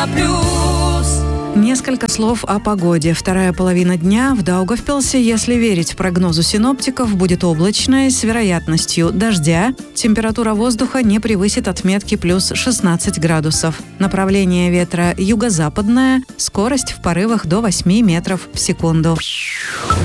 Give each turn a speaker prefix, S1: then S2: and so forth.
S1: Несколько слов о погоде. Вторая половина дня в Даугавпилсе, если верить прогнозу синоптиков, будет облачной с вероятностью дождя. Температура воздуха не превысит отметки плюс 16 градусов. Направление ветра юго-западное, скорость в порывах до 8 метров в секунду.